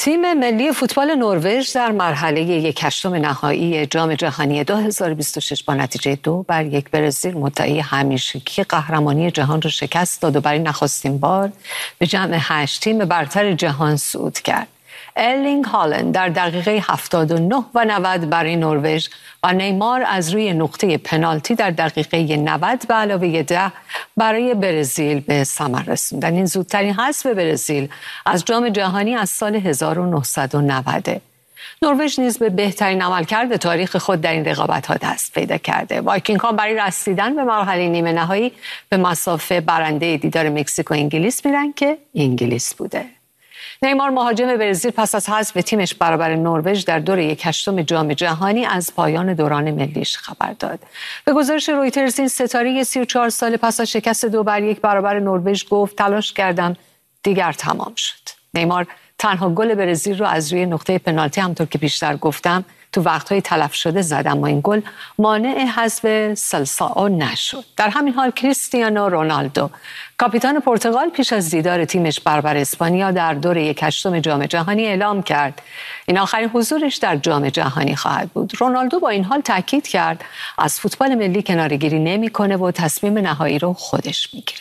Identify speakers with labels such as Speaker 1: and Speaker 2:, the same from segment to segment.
Speaker 1: تیم ملی فوتبال نروژ در مرحله 1/8 نهایی جام جهانی 2026 با نتیجه 2-1 برزیل مدعی همیشگی قهرمانی جهان را شکست داد و برای نخستین بار به جمع 8 تیم برتر جهان صعود کرد. ارلینگ هالند در دقیقه 79 و 90 برای نروژ و نیمار از روی نقطه پنالتی در دقیقه 90 به علاوه 10 برای برزیل به ثمر رسوندند. این زودترین حذف برزیل از جام جهانی از سال 1990. نروژ نیز به بهترین عملکرد تاریخ خود در این رقابت‌ها دست پیدا کرده. وایکینگ‌ها برای رسیدن به مرحله نیمه نهایی به مسافه برنده دیدار مکزیک و انگلیس میرن که انگلیس بوده. نیمار مهاجم برزیل پس از حذف تیمش برابر نروژ در دور 1/8 جام جهانی از پایان دوران ملیش خبر داد. به گزارش رویترز این ستاره 34 ساله پس از شکست 2-1 برابر نروژ گفت تلاش کردم دیگر تمام شد. نیمار تنها گل برزیل رو از روی نقطه پنالتی همونطور که بیشتر گفتم تو وقت‌های تلف شده زد، اما این گل مانع حذف سلسائو نشد. در همین حال کریستیانو رونالدو کاپیتان پرتغال پیش از دیدار تیمش برابر اسپانیا در دور 1/8 جام جهانی اعلام کرد این آخرین حضورش در جام جهانی خواهد بود. رونالدو با این حال تاکید کرد از فوتبال ملی کناره‌گیری نمی‌کنه و تصمیم نهایی رو خودش میگیره.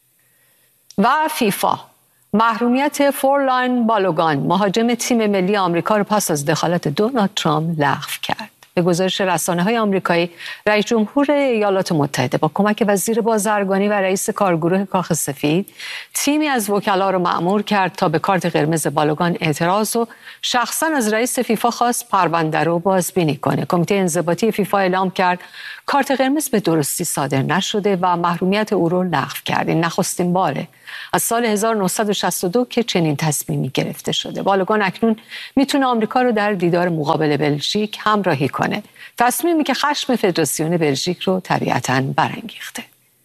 Speaker 1: و فیفا محرومیت فورلان بالوگان مهاجم تیم ملی آمریکا را پس از دخالت دونالد ترامپ لغو کرد. به گزارش رسانه‌های آمریکایی، رئیس جمهور ایالات متحده با کمک وزیر بازرگانی و رئیس کارگروه کاخ سفید تیمی از وکلا را مأمور کرد تا به کارت قرمز بالوگان اعتراض و شخصا از رئیس فیفا خواست پرونده رو بازبینی کنه. کمیته انضباطی فیفا اعلام کرد کارت قرمز به درستی صادر نشده و محرومیت او رو لغو کرد. این نخستین باره از سال 1962 که چنین تصمیمی گرفته شده. بالوگان اکنون میتونه آمریکا رو در دیدار مقابل بلژیک همراهی کنه. تصمیمی که خشم فدراسیون بلژیک رو طبیعتاً برانگیخته.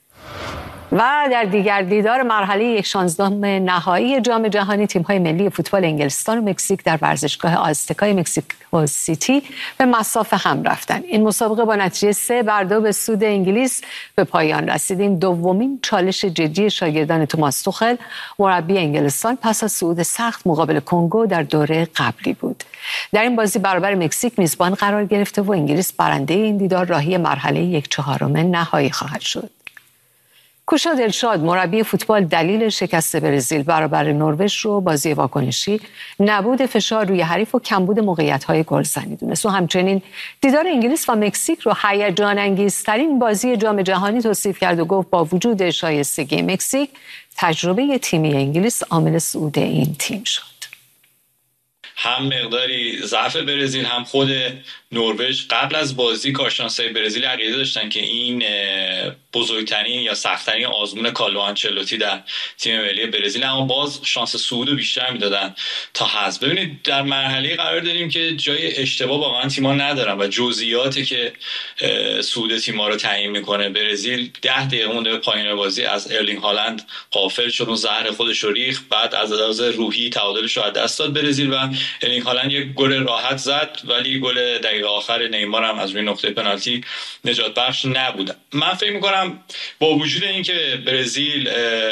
Speaker 1: و در دیگر دیدار مرحله 1/16 نهایی جام جهانی تیم‌های ملی فوتبال انگلستان و مکزیک در ورزشگاه آزتکای مکزیکو سیتی به مسافه هم رفتند. این مسابقه با نتیجه 3-2 به سود انگلیس به پایان رسید. این دومین چالش جدی شاگردان توماس توخل مربی انگلستان پس از صعود سخت مقابل کنگو در دوره قبلی بود. در این بازی برابر مکزیک میزبان قرار گرفته و انگلیس برنده این دیدار راهی مرحله 1/4 نهایی خواهد شد. کوشا دلشاد مربی فوتبال دلیل شکست برزیل برابر نروژ رو بازی واکنشی، نبود فشار روی حریف و کمبود موقعیت‌های گلزنی دونست و همچنین دیدار انگلیس و مکزیک رو هیجان انگیزترین بازی جام جهانی توصیف کرد و گفت با وجود شایستگی مکزیک تجربه تیمی انگلیس عامل صعود این تیم شد.
Speaker 2: هم مقداری ضعف برزیل هم خود نروژ قبل از بازی کارشناسای برزیل عقیده داشتن که این بزرگترین یا سخت‌ترین آزمون کارلو آنچلوتی در تیم ملی برزیل، اما باز شانس صعود بیشتر میدادن تا حذف. ببینید در مرحله قرار داریم که جای اشتباه واقعا تیم‌ها ندارن و جزئیاتی که صعود تیم‌ها رو تعیین میکنه. برزیل 10 دقیقه مونده به پایان بازی از ارلینگ هالند غافل شد و زهر خودش رو ریخت، بعد از لحاظ روحی تعادلش رو از دست داد برزیل و ارلینگ هالند یک گل راحت زد، ولی گل دقیقه آخر نیمار هم از روی نقطه پنالتی نجات بخش نبود. من فکر می‌کنم با وجود اینکه برزیل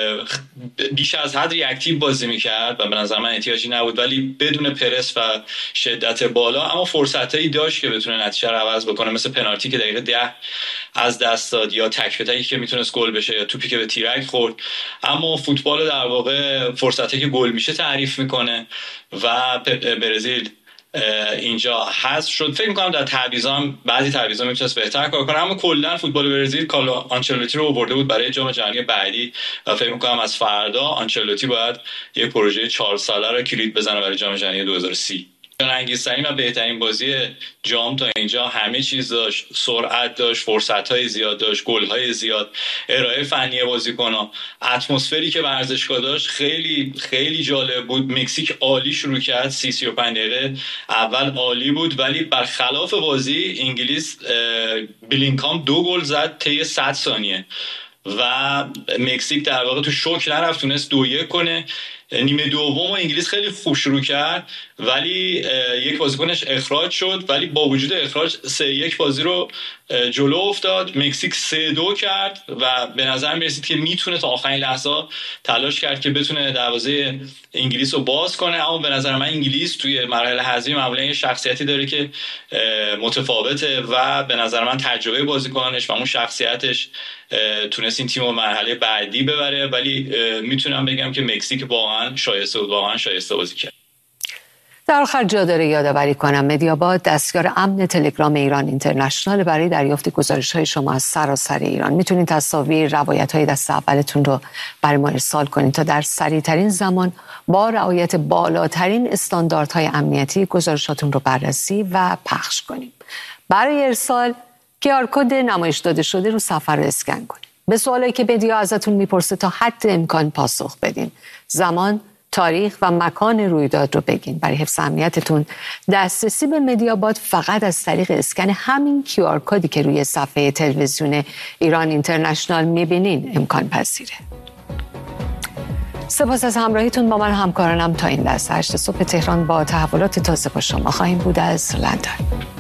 Speaker 2: بیش از حد ریاکتیو بازی می‌کرد و به نظر من احتیاجی نبود، ولی بدون پرس و شدت بالا، اما فرصتایی داشت که بتونه نتیجه رو عوض بکنه، مثل پنالتی که دقیقه 10 از دست داد یا تک به تکی که میتونست گل بشه یا توپی که به تیرک خورد. اما فوتبال در واقع فرصتی که گل میشه تعریف میکنه و برزیل اینجا حذف شد. فکر می‌کنم در تعویضام بعضی تعویضا میتونست بهتر کار کنه، اما کلا فوتبال برزیل کارلو آنچلوتی رو آورده بود برای جام جهانی بعدی و فکر می‌کنم از فردا آنچلوتی باید یک پروژه 4 ساله رو کلید بزنه برای جام جهانی 2030. انگیزترین و بهترین بازی جام تا اینجا، همه چیز داشت، سرعت داشت، فرصت‌های زیاد داشت، گل‌های زیاد، ارائه فنی بازیکن‌ها، اتمسفری که ورزشگاه داشت خیلی خیلی جالب بود. مکزیک عالی شروع کرد، 35 دقیقه اول عالی بود، ولی برخلاف بازی انگلیس بلینکام 2 گل زد طی 100 ثانیه و مکزیک در واقع تو شوک نرفت، تونست 2-1 کنه. نیمه دوم انگلیس خیلی خوب شروع کرد ولی یک بازیکنش اخراج شد، ولی با وجود اخراج 3-1 بازی رو جلو افتاد. مکزیک 3-2 کرد و به نظر میرسید که میتونه تا آخرین لحظه تلاش کرد که بتونه دروازه انگلیس رو باز کنه، اما به نظر من انگلیس توی مراحل حذفی معمولا شخصیتی داره که متفاوته و به نظر من تجربه بازیکنانش و اون شخصیتش تونست این تیم رو مرحله بعدی ببره، ولی میتونم بگم که مکزیک واقعا شایسته بازی کرد.
Speaker 1: در آخر جا داره یادآوری کنم مدیاباد دستیار امن تلگرام ایران اینترنشنال برای دریافت گزارش‌های شما از سراسر ایران. میتونید تصاویر، روایت‌های دست اولتون رو برای ما ارسال کنید تا در سریع‌ترین زمان با رعایت بالاترین استانداردهای امنیتی گزارشاتون رو بررسی و پخش کنیم. برای ارسال QR کد نمایش داده شده رو صفحه رو اسکن کنید. به سوالایی که مدیا ازتون میپرسه تا حد امکان پاسخ بدین. زمان، تاریخ و مکان رویداد رو بگین. برای حفظ امنیتتون دسترسی به مدیاباد فقط از طریق اسکن همین QR کدی که روی صفحه تلویزیون ایران اینترنشنال میبینین امکان پذیره. سپاس از همراهیتون با من همکارانم تا این لحظه. 8 صبح تهران با تحولات تازه با شما خواهیم بود از لندن.